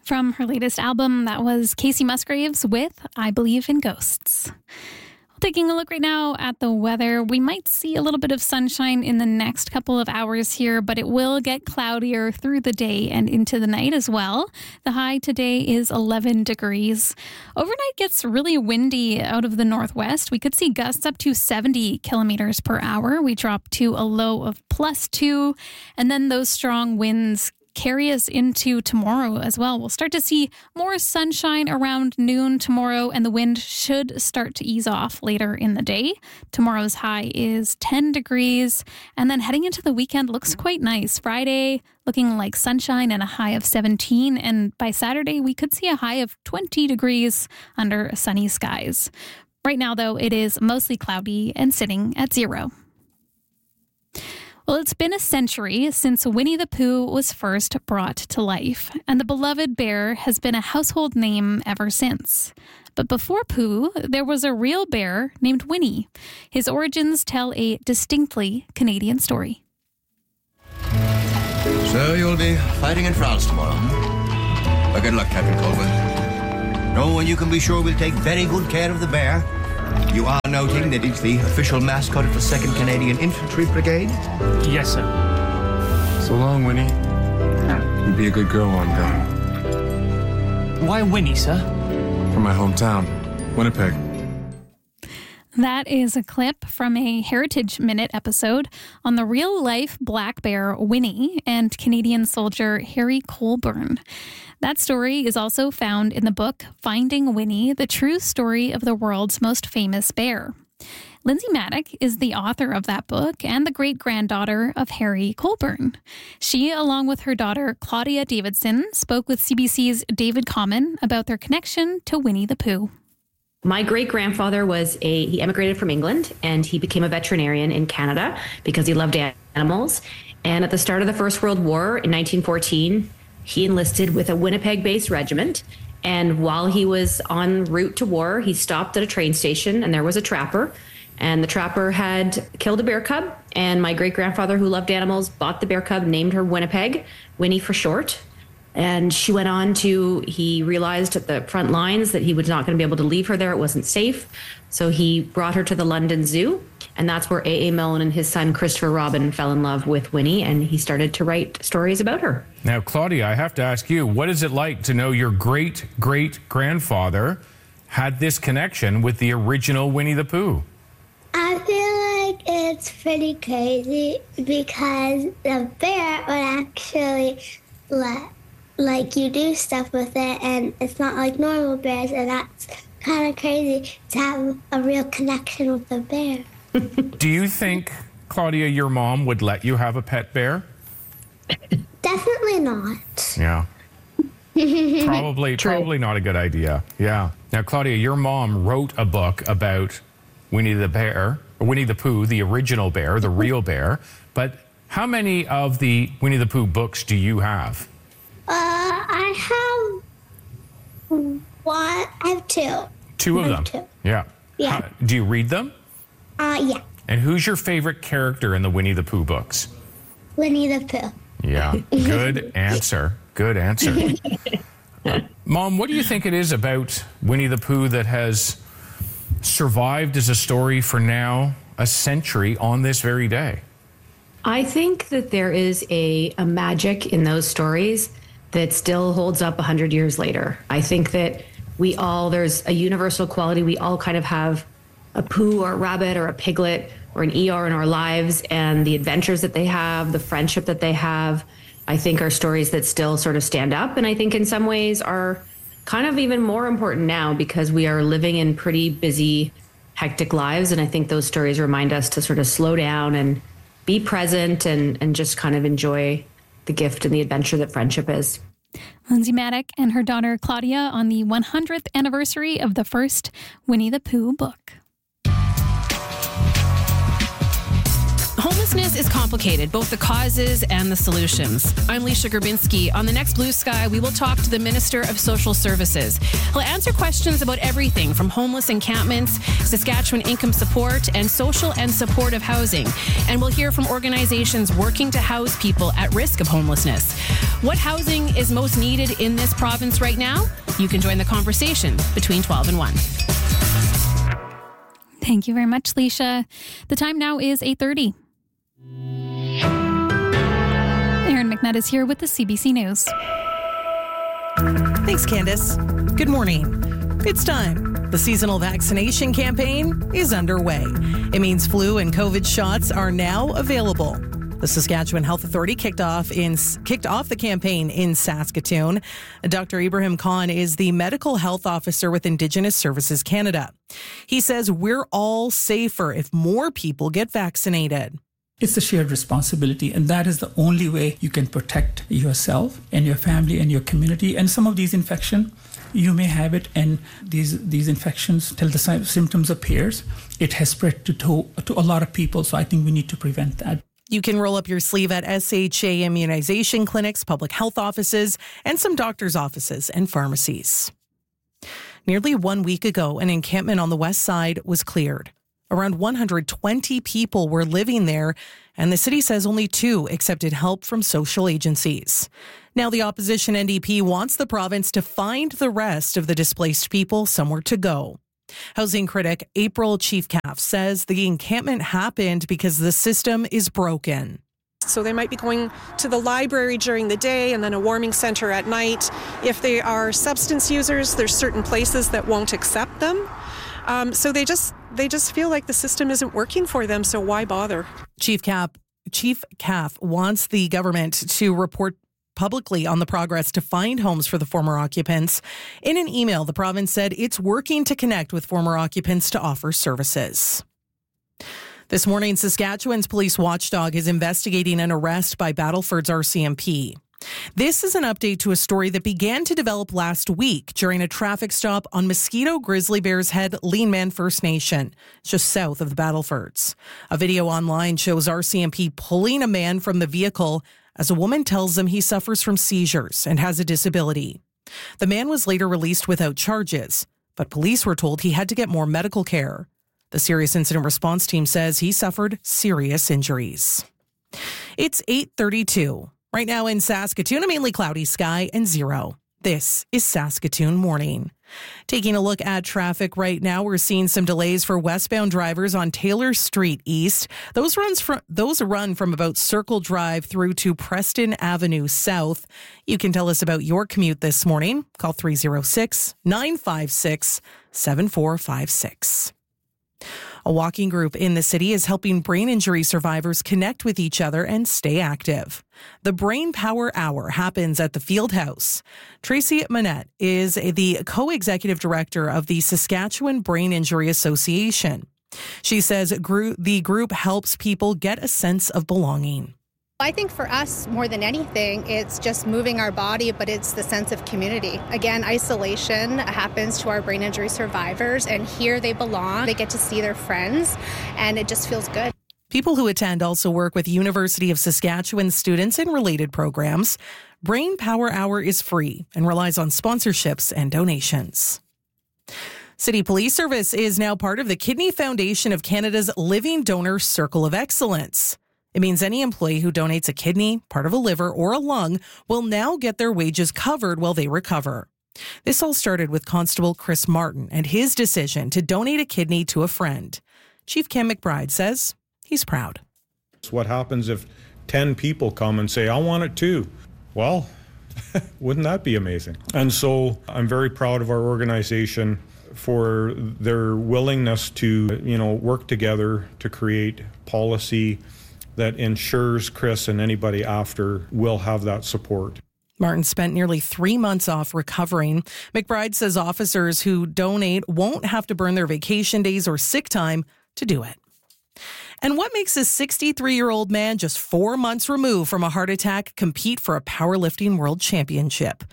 From her latest album, that was Casey Musgraves with I Believe in Ghosts. Taking a look right now at the weather, we might see a little bit of sunshine in the next couple of hours here, but it will get cloudier through the day and into the night as well. The high today is 11 degrees. Overnight gets really windy out of the northwest. We could see gusts up to 70 kilometers per hour. We drop to a low of +2, and then those strong winds carry us into tomorrow as well. We'll start to see more sunshine around noon tomorrow, and the wind should start to ease off later in the day. Tomorrow's high is 10 degrees, and then heading into the weekend looks quite nice. Friday looking like sunshine and a high of 17, and by Saturday we could see a high of 20 degrees under sunny skies. Right now, though, it is mostly cloudy and sitting at 0. Well, it's been a century since Winnie the Pooh was first brought to life, and the beloved bear has been a household name ever since. But before Pooh, there was a real bear named Winnie. His origins tell a distinctly Canadian story. So you'll be fighting in France tomorrow, huh? Well, good luck, Captain Colwyn. Oh, and you can be sure we'll take very good care of the bear. You are noting that it's the official mascot of the 2nd Canadian Infantry Brigade? Yes, sir. So long, Winnie. You be a good girl while I'm gone. Why Winnie, sir? From my hometown, Winnipeg. That is a clip from a Heritage Minute episode on the real-life black bear Winnie and Canadian soldier Harry Colburn. That story is also found in the book Finding Winnie, the true story of the world's most famous bear. Lindsay Maddock is the author of that book and the great-granddaughter of Harry Colburn. She, along with her daughter Claudia Davidson, spoke with CBC's David Common about their connection to Winnie the Pooh. My great-grandfather he emigrated from England, and he became a veterinarian in Canada because he loved animals. And at the start of the First World War in 1914, he enlisted with a Winnipeg-based regiment. And while he was en route to war, he stopped at a train station, and there was a trapper. And the trapper had killed a bear cub. And my great-grandfather, who loved animals, bought the bear cub, named her Winnipeg, Winnie for short. And she went on he realized at the front lines that he was not going to be able to leave her there. It wasn't safe. So he brought her to the London Zoo. And that's where A.A. Milne and his son, Christopher Robin, fell in love with Winnie. And he started to write stories about her. Now, Claudia, I have to ask you, what is it like to know your great-great-grandfather had this connection with the original Winnie the Pooh? I feel like it's pretty crazy because the bear would actually let you do stuff with it, and it's not like normal bears, and that's kind of crazy to have a real connection with the bear. Do you think, Claudia, your mom would let you have a pet bear? Definitely not. Yeah. Probably not a good idea. Yeah. Now, Claudia, your mom wrote a book about Winnie the Pooh, the original bear, the real bear. But how many of the Winnie the Pooh books do you have? I have 2. 2 of them? 2. Yeah. Yeah. Do you read them? Yeah. And who's your favorite character in the Winnie the Pooh books? Winnie the Pooh. Yeah. Good answer. Good answer. Mom, what do you think it is about Winnie the Pooh that has survived as a story for now a century on this very day? I think that there is a magic in those stories that still holds up 100 years later. I think that there's a universal quality. We all kind of have a Pooh or a rabbit or a piglet or an Eeyore in our lives, and the adventures that they have, the friendship that they have, I think are stories that still sort of stand up. And I think in some ways are kind of even more important now because we are living in pretty busy, hectic lives. And I think those stories remind us to sort of slow down and be present and just kind of enjoy the gift and the adventure that friendship is. Lindsay Maddock and her daughter Claudia on the 100th anniversary of the first Winnie the Pooh book. Home Homelessness is complicated, both the causes and the solutions. I'm Leisha Gerbinski. On the next Blue Sky, we will talk to the Minister of Social Services. He'll answer questions about everything from homeless encampments, Saskatchewan income support, and social and supportive housing. And we'll hear from organizations working to house people at risk of homelessness. What housing is most needed in this province right now? You can join the conversation between 12 and 1. Thank you very much, Leisha. The time now is 8:30. Erin McNutt is here with the CBC News. Thanks, Candace. Good morning. It's time. The seasonal vaccination campaign is underway. It means flu and COVID shots are now available. The Saskatchewan Health Authority kicked off the campaign in Saskatoon. Dr. Ibrahim Khan is the medical health officer with Indigenous Services Canada. He says we're all safer if more people get vaccinated. It's a shared responsibility, and that is the only way you can protect yourself and your family and your community. And some of these infections, you may have it, and these infections, till the symptoms appears, it has spread to a lot of people. So I think we need to prevent that. You can roll up your sleeve at SHA immunization clinics, public health offices, and some doctors' offices and pharmacies. Nearly 1 week ago, an encampment on the west side was cleared. Around 120 people were living there, and the city says only 2 accepted help from social agencies. Now the opposition NDP wants the province to find the rest of the displaced people somewhere to go. Housing critic April Chiefcalf says the encampment happened because the system is broken. So they might be going to the library during the day and then a warming center at night. If they are substance users, there's certain places that won't accept them. So they just feel like the system isn't working for them, so why bother? Chiefcalf wants the government to report publicly on the progress to find homes for the former occupants. In an email, the province said it's working to connect with former occupants to offer services. This morning, Saskatchewan's police watchdog is investigating an arrest by Battleford's RCMP. This is an update to a story that began to develop last week during a traffic stop on Mosquito Grizzly Bears Head Leanman First Nation, just south of the Battlefords. A video online shows RCMP pulling a man from the vehicle as a woman tells him he suffers from seizures and has a disability. The man was later released without charges, but police were told he had to get more medical care. The Serious Incident Response Team says he suffered serious injuries. It's 8:32. Right now in Saskatoon, a mainly cloudy sky and 0. This is Saskatoon Morning. Taking a look at traffic right now, we're seeing some delays for westbound drivers on Taylor Street East. Those run from about Circle Drive through to Preston Avenue South. You can tell us about your commute this morning. Call 306-956-7456. A walking group in the city is helping brain injury survivors connect with each other and stay active. The Brain Power Hour happens at the Field House. Tracy Manette is the co-executive director of the Saskatchewan Brain Injury Association. She says the group helps people get a sense of belonging. I think for us, more than anything, it's just moving our body, but it's the sense of community. Again, isolation happens to our brain injury survivors, and here they belong. They get to see their friends, and it just feels good. People who attend also work with University of Saskatchewan students in related programs. Brain Power Hour is free and relies on sponsorships and donations. City Police Service is now part of the Kidney Foundation of Canada's Living Donor Circle of Excellence. It means any employee who donates a kidney, part of a liver, or a lung will now get their wages covered while they recover. This all started with Constable Chris Martin and his decision to donate a kidney to a friend. Chief Cam McBride says he's proud. What happens if 10 people come and say, I want it too? Well, wouldn't that be amazing? And so I'm very proud of our organization for their willingness to, work together to create policy that ensures Chris and anybody after will have that support. Martin spent nearly 3 months off recovering. McBride says officers who donate won't have to burn their vacation days or sick time to do it. And what makes a 63-year-old man just 4 months removed from a heart attack compete for a powerlifting world championship?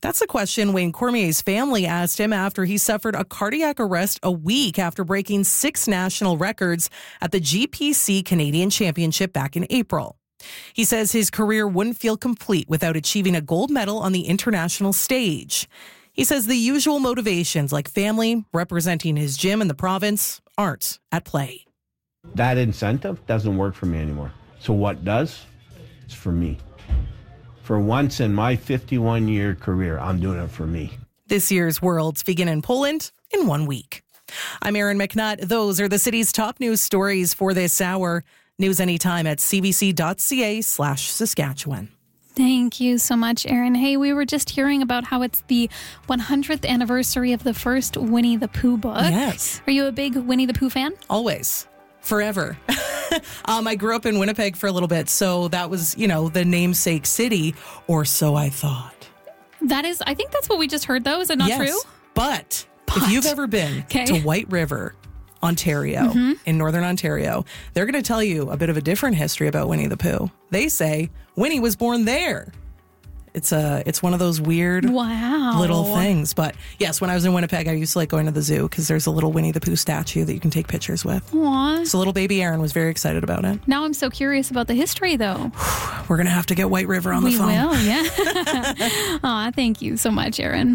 That's a question Wayne Cormier's family asked him after he suffered a cardiac arrest a week after breaking 6 national records at the GPC Canadian Championship back in April. He says his career wouldn't feel complete without achieving a gold medal on the international stage. He says the usual motivations like family, representing his gym in the province, aren't at play. That incentive doesn't work for me anymore. So what does? It's for me. For once in my 51-year career, I'm doing it for me. This year's Worlds begin in Poland in 1 week. I'm Erin McNutt. Those are the city's top news stories for this hour. News anytime at cbc.ca/Saskatchewan. Thank you so much, Erin. Hey, we were just hearing about how it's the 100th anniversary of the first Winnie the Pooh book. Yes. Are you a big Winnie the Pooh fan? Always. Forever. I grew up in Winnipeg for a little bit, so that was, the namesake city, or so I thought. I think that's what we just heard, though. Is it not true? But if you've ever been to White River, Ontario, in Northern Ontario, they're going to tell you a bit of a different history about Winnie the Pooh. They say Winnie was born there. It's one of those weird little things. But yes, when I was in Winnipeg, I used to like going to the zoo because there's a little Winnie the Pooh statue that you can take pictures with. Aww. So little baby Aaron was very excited about it. Now I'm so curious about the history, though. We're going to have to get White River on the phone. We will, yeah. Aw, thank you so much, Aaron.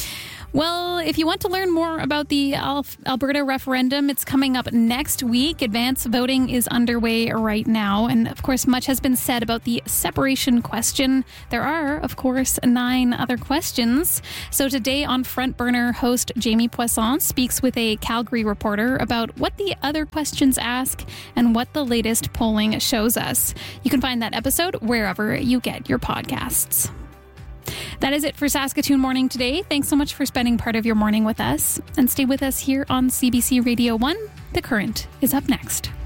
Well, if you want to learn more about the Alberta referendum, it's coming up next week. Advance voting is underway right now. And of course, much has been said about the separation question. There are, of course, 9 other questions. So today on Front Burner, host Jamie Poisson speaks with a Calgary reporter about what the other questions ask and what the latest polling shows us. You can find that episode wherever you get your podcasts. That is it for Saskatoon Morning today. Thanks so much for spending part of your morning with us. And stay with us here on CBC Radio 1. The Current is up next.